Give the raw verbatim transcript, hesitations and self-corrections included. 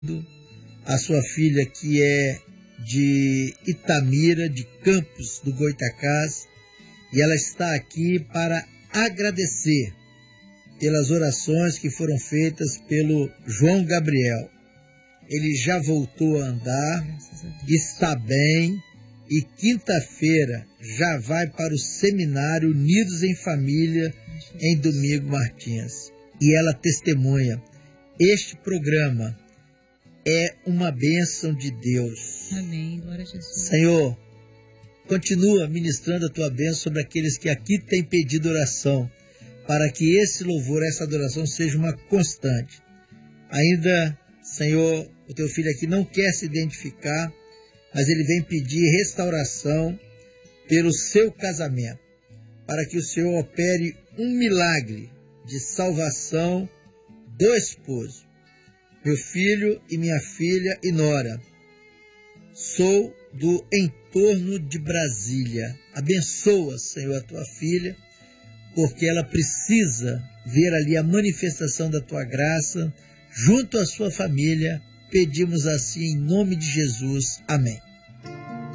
a sua filha que é de Itamira, de Campos do Goitacás, e ela está aqui para agradecer pelas orações que foram feitas pelo João Gabriel. Ele já voltou a andar, está bem, e quinta-feira já vai para o seminário Unidos em Família em Domingo Martins. E ela testemunha, este programa é uma bênção de Deus. Amém, glória a Jesus. Senhor, continua ministrando a tua bênção sobre aqueles que aqui têm pedido oração, para que esse louvor, essa adoração seja uma constante. Ainda, Senhor, o teu filho aqui não quer se identificar, mas ele vem pedir restauração pelo seu casamento, para que o Senhor opere um milagre de salvação do esposo. Meu filho e minha filha e nora, sou do entorno de Brasília. Abençoa, Senhor, a tua filha, porque ela precisa ver ali a manifestação da tua graça junto à sua família. Pedimos assim em nome de Jesus. Amém.